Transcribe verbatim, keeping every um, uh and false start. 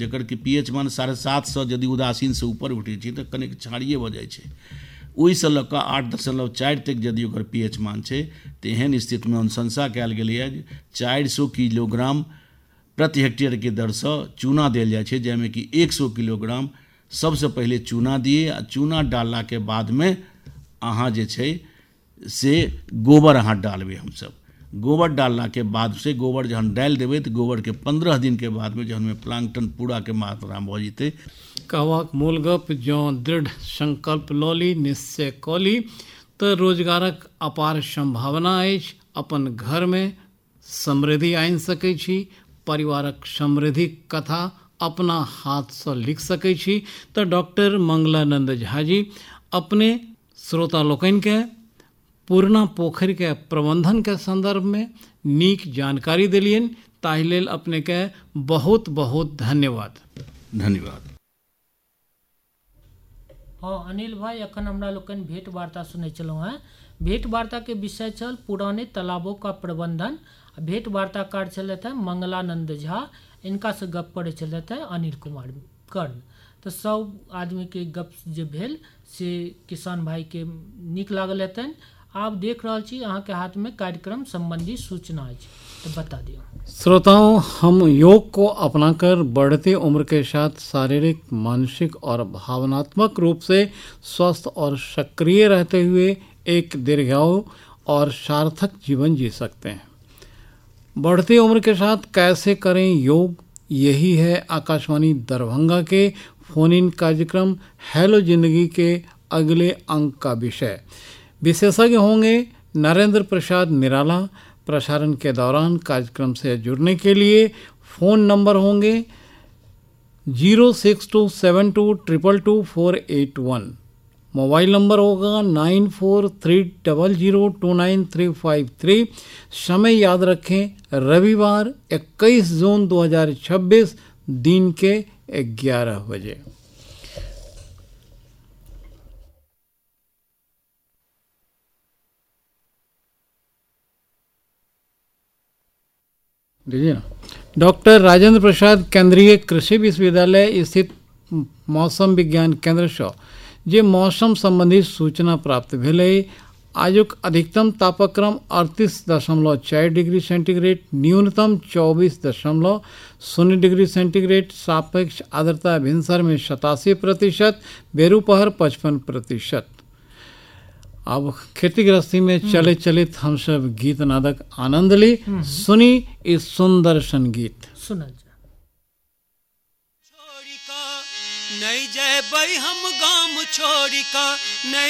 जकर कि पीएच मान साढ़े सात सौ यदि उदासीन से ऊपर उठै छै तऽ कनिक क्षारीय भऽ जाइ छै। ओहिसँ लऽ कऽ आठ दशमलव चारि तक यदि ओकर पीएच मान छै तऽ एहन स्थितिमे अनुशंसा कयल गेलैए जे चारि सौ किलोग्राम प्रति हेक्टेयर के दरसँ चूना देल जाइ छै, जाहिमे कि एक सौ किलोग्राम सबसँ पहिले चूना दिए आ चूना डाललाके बादमे अहाँ जे छै से गोबर अहाँ डालबै। हमसब गोबर डाललाके बाद से गोबर जहन डालि देबै तऽ गोबरके पंद्रह दिनके बादमे जहन प्लांकटन पूराके मात्रा भऽ जेतै। कहबाक मूल गप जँ दृढ़ संकल्प लऽ ली, निश्चय कऽ ली तऽ रोजगारक अपार संभावना अछि। अपन घरमे समृद्धि आनि सकै छी, परिवारक समृद्धि कथा अपना हाथसँ लिख सकै छी। तऽ डॉक्टर मंगलानंद झा जी अपने श्रोता लोकनिके पुरना पोखरिके प्रबंधनके संदर्भमे नीक जानकारी देलियनि, ताहि लेल अपनेके बहुत बहुत धन्यवाद। धन्यवाद। हाँ अनिल भाई, अखन हमरा लोकनि भेंट वार्ता सुनै छलहुँ हैं। भेंट वार्ता के विषय छल पुराने तालाबों का प्रबंधन। भेंट वार्ताकार छलथि हैं मंगलानंद झा, इनका से गप करै छलथि हैं अनिल कुमार कर्ण। तऽ सब आदमी के गप जे भेल से किसान भाई के नीक लागल हेतनि। आप देख रहल छी अहाँ के हाथ में कार्यक्रम संबंधी सूचना है, तो बता दियो। श्रोताओं, हम योग को अपनाकर बढ़ती उम्र के साथ शारीरिक, मानसिक और भावनात्मक रूप से स्वस्थ और सक्रिय रहते हुए एक दीर्घायु और सार्थक जीवन जी सकते हैं। बढ़ती उम्र के साथ कैसे करें योग, यही है आकाशवाणी दरभंगा के फोन इन कार्यक्रम हेलो जिंदगी के अगले अंक का विषय। विशेषज्ञ होंगे नरेंद्र प्रसाद निराला। प्रसारण के दौरान कार्यक्रम से जुड़ने के लिए फ़ोन नंबर होंगे zero six to seven to triple two four eight one. Mobile number होगा nine four three double zero to nine three five three. समय याद रखें, रविवार इक्कीस जून दो हज़ार छब्बीस दिन के ग्यारह बजे। देखिए ना, डॉक्टर राजेंद्र प्रसाद केंद्रीय कृषि विश्वविद्यालय स्थित मौसम विज्ञान केंद्र से जे मौसम संबंधी सूचना प्राप्त भेल। आजुक अधिकतम तापक्रम अड़तीस दशमलव चार डिग्री सेंटीग्रेड, न्यूनतम चौबीस दशमलव शून्य डिग्री सेंटीग्रेड, सापेक्ष आर्द्रता भिनसर में सतासी प्रतिशत, बेरुपहर पचपन प्रतिशत। अब खेती गृहस्थी में चले चलित हम सब गीत नादक आनंद ली। सुनी इस सुंदर संगीत। सुना नहीं जय भाई हम गाम छोड़ी का नहीं